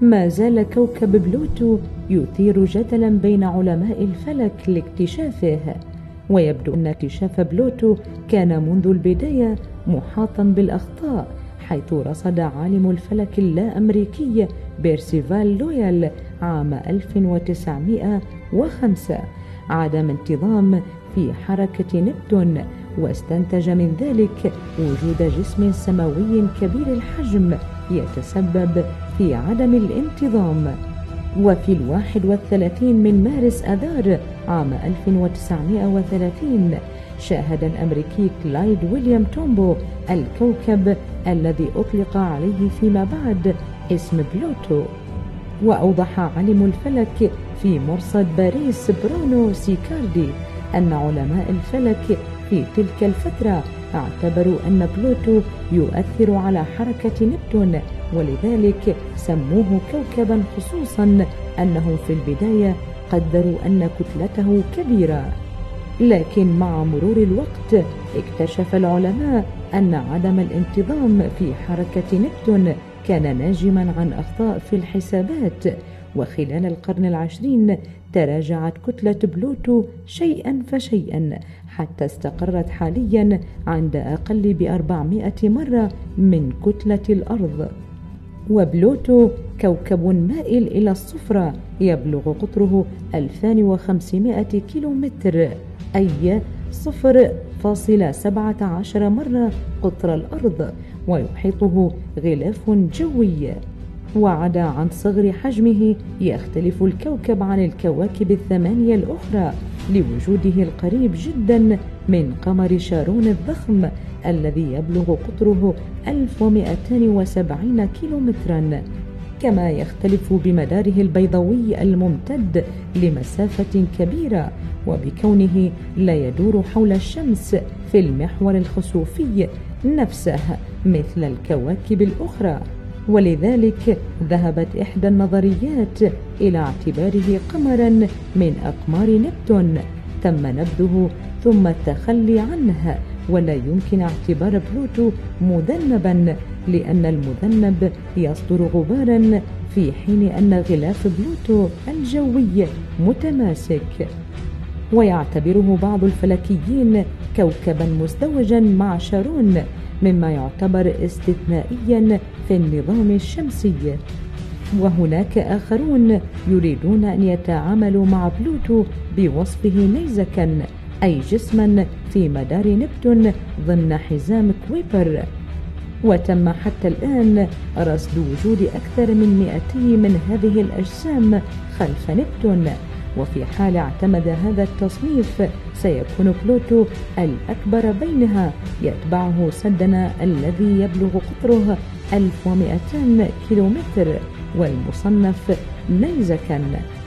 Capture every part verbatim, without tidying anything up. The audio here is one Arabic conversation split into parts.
ما زال كوكب بلوتو يثير جدلا بين علماء الفلك لاكتشافه، ويبدو أن اكتشاف بلوتو كان منذ البداية محاطا بالأخطاء، حيث رصد عالم الفلك اللا أمريكي بيرسيفال لويال عام ألف وتسعمائة وخمسة عدم انتظام في حركة نبتون، واستنتج من ذلك وجود جسم سماوي كبير الحجم يتسبب في عدم الانتظام. وفي الواحد والثلاثين من مارس أذار عام ألف وتسعمائة وثلاثين شاهد الأمريكي كلايد ويليام تومبو الكوكب الذي أطلق عليه فيما بعد اسم بلوتو. وأوضح عالم الفلك في مرصد باريس برونو سيكاردي أن علماء الفلك في تلك الفترة اعتبروا أن بلوتو يؤثر على حركة نبتون، ولذلك سموه كوكبا، خصوصا أنهم في البداية قدروا أن كتلته كبيرة. لكن مع مرور الوقت اكتشف العلماء أن عدم الانتظام في حركة نبتون كان ناجما عن أخطاء في الحسابات، وخلال القرن العشرين تراجعت كتلة بلوتو شيئا فشيئا حتى استقرت حاليا عند أقل بأربعمائة مرة من كتلة الأرض. وبلوتو كوكب مائل إلى الصفرة يبلغ قطره ألفين وخمسمائة كيلومتر، أي صفر فاصلة سبعة عشر مرة قطر الأرض، ويحيطه غلاف جوي. وعدا عن صغر حجمه يختلف الكوكب عن الكواكب الثمانية الأخرى لوجوده القريب جدا من قمر شارون الضخم الذي يبلغ قطره ألف ومئتين وسبعين كيلومترا، كما يختلف بمداره البيضاوي الممتد لمسافة كبيرة، وبكونه لا يدور حول الشمس في المحور الخسوفي نفسه مثل الكواكب الأخرى. ولذلك ذهبت إحدى النظريات إلى اعتباره قمرا من أقمار نبتون تم نبذه ثم التخلي عنه، ولا يمكن اعتبار بلوتو مذنبا، لأن المذنب يصدر غبارا في حين أن غلاف بلوتو الجوي متماسك. ويعتبره بعض الفلكيين كوكبا مزدوجا مع شارون، مما يعتبر استثنائيا في النظام الشمسي. وهناك آخرون يريدون أن يتعاملوا مع بلوتو بوصفه نيزكا، أي جسما في مدار نبتون ضمن حزام كويبر. وتم حتى الآن رصد وجود أكثر من مئتي من هذه الأجسام خلف نبتون، وفي حال اعتمد هذا التصنيف سيكون بلوتو الأكبر بينها، يتبعه سدنا الذي يبلغ قطره ألف ومئتين كيلومتر والمصنف نيزكا.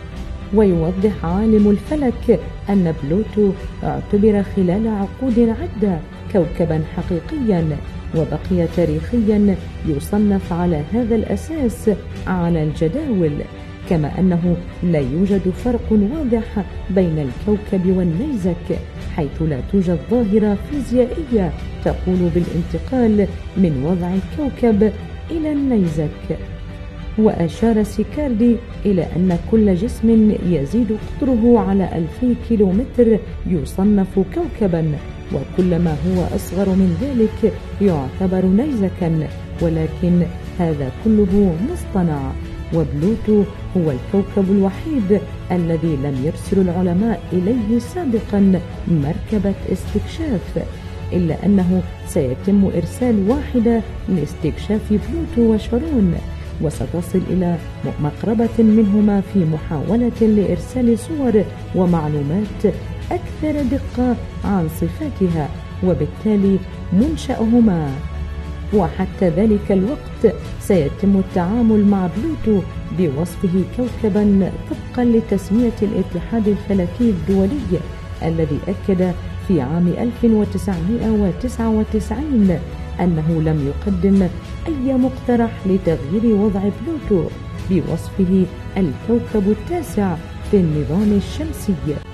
ويوضح عالم الفلك أن بلوتو اعتبر خلال عقود عدة كوكبا حقيقيا، وبقي تاريخيا يصنف على هذا الأساس على الجداول، كما أنه لا يوجد فرق واضح بين الكوكب والنيزك، حيث لا توجد ظاهرة فيزيائية تقول بالانتقال من وضع الكوكب إلى النيزك. وأشار سيكاردي إلى أن كل جسم يزيد قطره على ألفي كيلومتر يصنف كوكبا، وكل ما هو أصغر من ذلك يعتبر نيزكا، ولكن هذا كله مصطنع. وبلوتو هو الكوكب الوحيد الذي لم يرسل العلماء إليه سابقا مركبة استكشاف، إلا أنه سيتم إرسال واحدة لاستكشاف بلوتو وشارون، وستصل إلى مقربة منهما في محاولة لإرسال صور ومعلومات أكثر دقة عن صفاتها وبالتالي منشأهما. وحتى ذلك الوقت سيتم التعامل مع بلوتو بوصفه كوكبا طبقا لتسمية الاتحاد الفلكي الدولي، الذي أكد في عام ألف وتسعمائة وتسعة وتسعين أنه لم يقدم أي مقترح لتغيير وضع بلوتو بوصفه الكوكب التاسع في النظام الشمسي.